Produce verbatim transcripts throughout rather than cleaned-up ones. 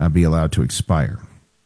uh, be allowed to expire.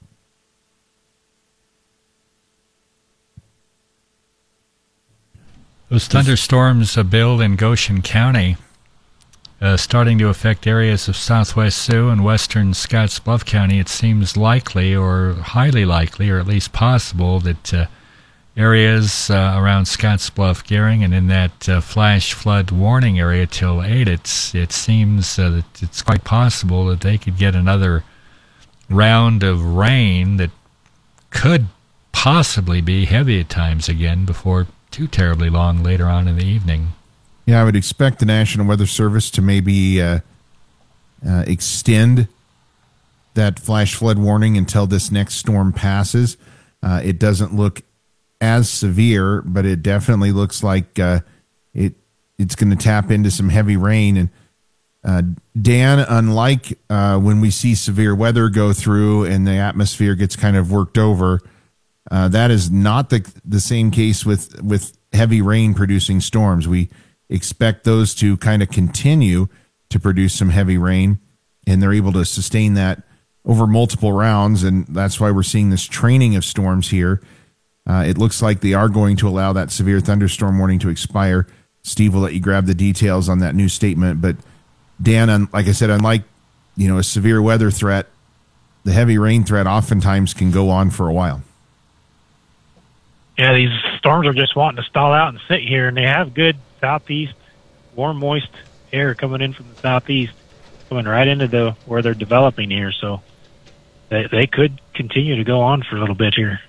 Those thunderstorms uh, build in Goshen County, uh, starting to affect areas of southwest Sioux and western Scottsbluff County. It seems likely, or highly likely, or at least possible, that uh, areas uh, around Scottsbluff, Gering, and in that uh, flash flood warning area till eight, it's, it seems uh, that it's quite possible that they could get another round of rain that could possibly be heavy at times again before too terribly long later on in the evening. Yeah, I would expect the National Weather Service to maybe uh, uh, extend that flash flood warning until this next storm passes. Uh, it doesn't look as severe, but it definitely looks like uh, it it's going to tap into some heavy rain. And uh, Dan, unlike uh, when we see severe weather go through and the atmosphere gets kind of worked over, Uh, that is not the the same case with, with heavy rain producing storms. We expect those to kind of continue to produce some heavy rain, and they're able to sustain that over multiple rounds, and that's why we're seeing this training of storms here. Uh, it looks like they are going to allow that severe thunderstorm warning to expire. Steve will let you grab the details on that new statement, but Dan, un, like I said, unlike you know a severe weather threat, the heavy rain threat oftentimes can go on for a while. Yeah, these storms are just wanting to stall out and sit here, and they have good southeast, warm, moist air coming in from the southeast, coming right into the where they're developing here. So they, they could continue to go on for a little bit here.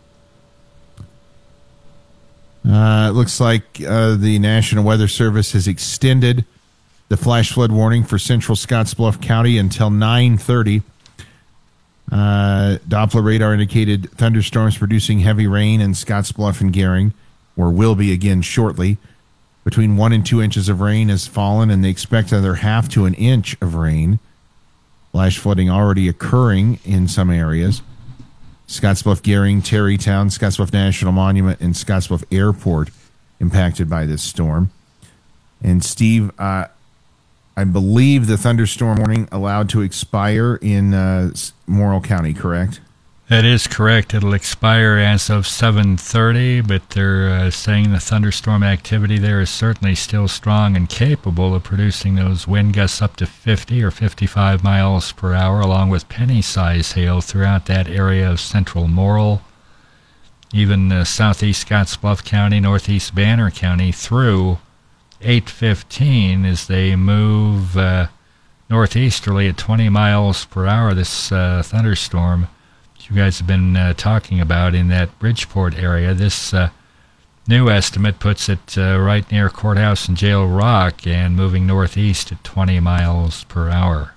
Uh, it looks like uh, the National Weather Service has extended the flash flood warning for central Scottsbluff County until nine thirty. Uh, Doppler radar indicated thunderstorms producing heavy rain in Scottsbluff and Gering, or will be again shortly. Between one and two inches of rain has fallen, and they expect another half to an inch of rain. Flash flooding already occurring in some areas. Scottsbluff, Gering, Terrytown, Scottsbluff National Monument, and Scottsbluff Airport impacted by this storm. And Steve, uh, I believe the thunderstorm warning allowed to expire in uh, Morrill County, correct? That is correct. It'll expire as of seven thirty, but they're uh, saying the thunderstorm activity there is certainly still strong and capable of producing those wind gusts up to fifty or fifty-five miles per hour, along with penny-size hail throughout that area of central Morrill, even uh, southeast Scottsbluff County, northeast Banner County, through eight fifteen as they move uh, northeasterly at twenty miles per hour. This uh, thunderstorm that you guys have been uh, talking about in that Bridgeport area, this uh, new estimate puts it uh, right near Courthouse and Jail Rock and moving northeast at twenty miles per hour.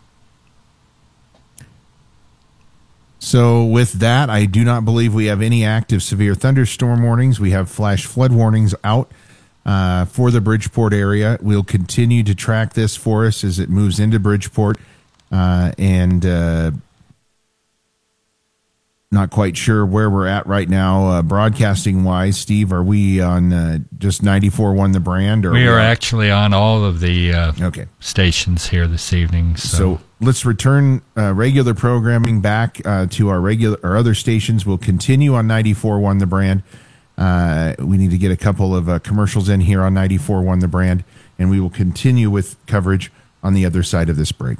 So with that, I do not believe we have any active severe thunderstorm warnings. We have flash flood warnings out Uh, for the Bridgeport area. We'll continue to track this for us as it moves into Bridgeport, uh, and uh, not quite sure where we're at right now uh, broadcasting wise. Steve, are we on uh, just ninety-four point one The Brand? Or we are what? actually on all of the uh, okay. stations here this evening. So, so let's return uh, regular programming back uh, to our regular our other stations. We'll continue on ninety-four point one The Brand. Uh, we need to get a couple of uh, commercials in here on ninety-four point one The Brand, and we will continue with coverage on the other side of this break.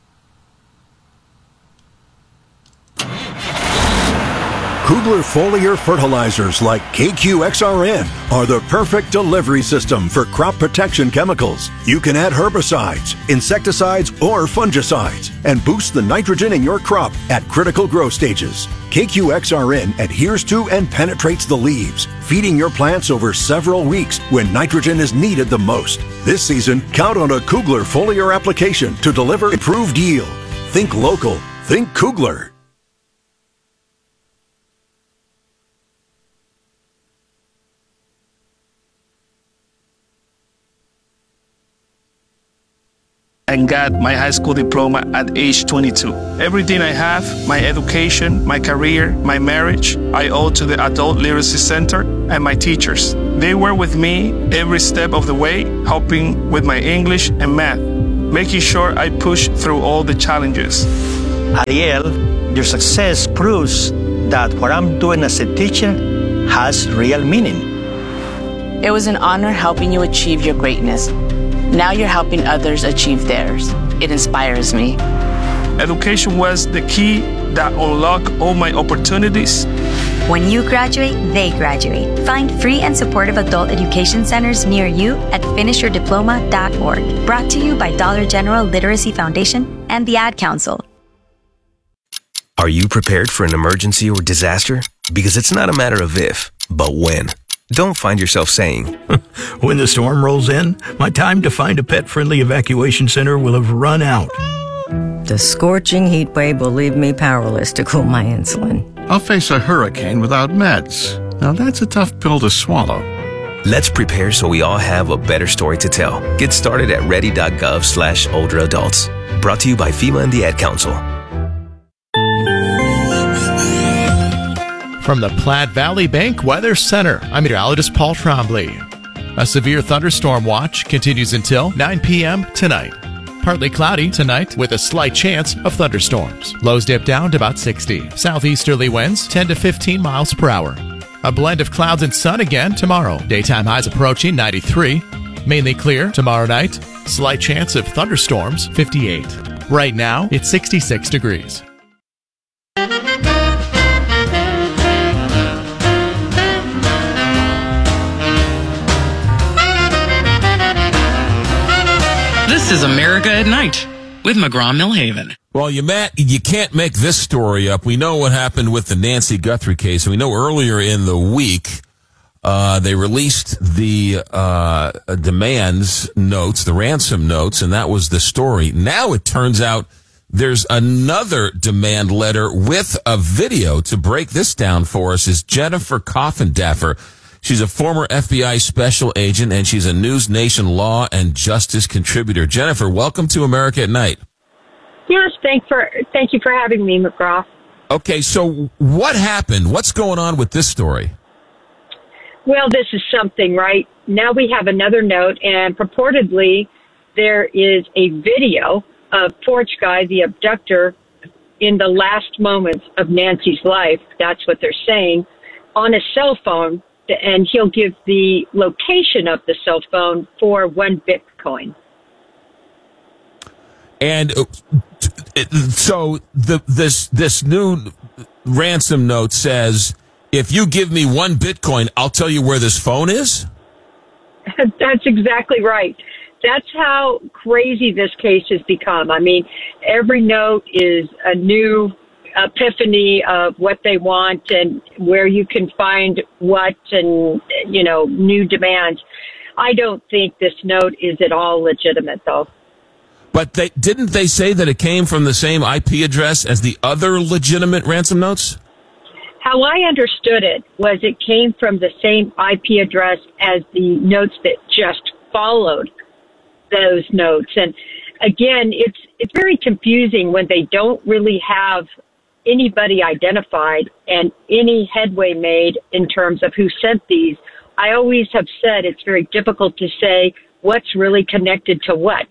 Kugler foliar fertilizers like K Q X R N are the perfect delivery system for crop protection chemicals. You can add herbicides, insecticides, or fungicides and boost the nitrogen in your crop at critical growth stages. K Q X R N adheres to and penetrates the leaves, feeding your plants over several weeks when nitrogen is needed the most. This season, count on a Kugler foliar application to deliver improved yield. Think local. Think Kugler. And got my high school diploma at age twenty-two. Everything I have, my education, my career, my marriage, I owe to the Adult Literacy Center and my teachers. They were with me every step of the way, helping with my English and math, making sure I push through all the challenges. Ariel, your success proves that what I'm doing as a teacher has real meaning. It was an honor helping you achieve your greatness. Now you're helping others achieve theirs. It inspires me. Education was the key that unlocked all my opportunities. When you graduate, they graduate. Find free and supportive adult education centers near you at finish your diploma dot org. Brought to you by Dollar General Literacy Foundation and the Ad Council. Are you prepared for an emergency or disaster? Because it's not a matter of if, but when. Don't find yourself saying, when the storm rolls in, my time to find a pet-friendly evacuation center will have run out. The scorching heat wave will leave me powerless to cool my insulin. I'll face a hurricane without meds. Now that's a tough pill to swallow. Let's prepare so we all have a better story to tell. Get started at ready.gov slash older adults. Brought to you by FEMA and the Ad Council. From the Platte Valley Bank Weather Center, I'm meteorologist Paul Trombley. A severe thunderstorm watch continues until nine p.m. tonight. Partly cloudy tonight with a slight chance of thunderstorms. Lows dip down to about sixty. Southeasterly winds ten to fifteen miles per hour. A blend of clouds and sun again tomorrow. Daytime highs approaching ninety-three. Mainly clear tomorrow night. Slight chance of thunderstorms, fifty-eight. Right now, it's sixty-six degrees. This is America at Night with McGraw-Millhaven. Well, you Matt, you can't make this story up. We know what happened with the Nancy Guthrie case. We know earlier in the week uh, they released the uh, demands notes, the ransom notes, and that was the story. Now it turns out there's another demand letter with a video. To break this down for us is Jennifer Coffindaffer. She's a former F B I special agent, and she's a News Nation law and justice contributor. Jennifer, welcome to America at Night. Yes, thank for thank you for having me, McGraw. Okay, so what happened? What's going on with this story? Well, this is something, right? Now we have another note, and purportedly there is a video of Porch Guy, the abductor, in the last moments of Nancy's life. That's what they're saying, on a cell phone. And he'll give the location of the cell phone for one Bitcoin. And so the this this new ransom note says, if you give me one Bitcoin, I'll tell you where this phone is? That's exactly right. That's how crazy this case has become. I mean, every note is a new epiphany of what they want and where you can find what, and, you know, new demands. I don't think this note is at all legitimate, though. But they didn't they say that it came from the same I P address as the other legitimate ransom notes? How I understood it was it came from the same I P address as the notes that just followed those notes. And again, it's it's very confusing when they don't really have anybody identified and any headway made in terms of who sent these. I always have said it's very difficult to say what's really connected to what.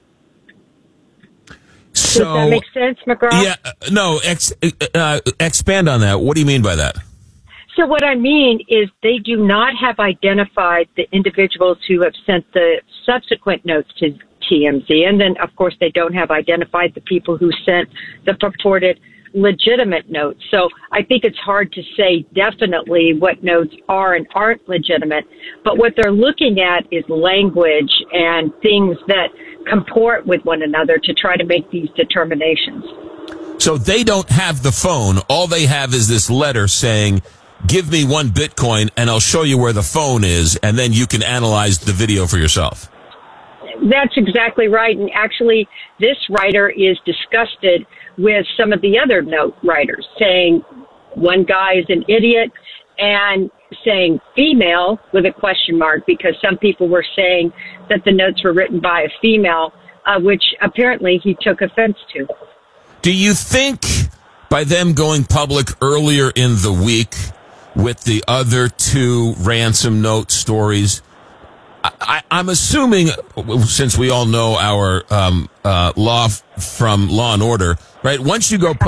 So, does that make sense, McGraw? Yeah, uh, no, ex, uh, expand on that. What do you mean by that? So what I mean is they do not have identified the individuals who have sent the subsequent notes to T M Z. And then, of course, they don't have identified the people who sent the purported legitimate notes. So I think it's hard to say definitely what notes are and aren't legitimate, but what they're looking at is language and things that comport with one another to try to make these determinations. So they don't have the phone. All they have is this letter saying, give me one Bitcoin and I'll show you where the phone is, and then you can analyze the video for yourself. That's exactly right. And actually, this writer is disgusted with some of the other note writers, saying one guy is an idiot and saying female with a question mark, because some people were saying that the notes were written by a female, uh, which apparently he took offense to. Do you think by them going public earlier in the week with the other two ransom note stories, I, I'm assuming, since we all know our um, uh, law f- from Law and Order, Right? Once you go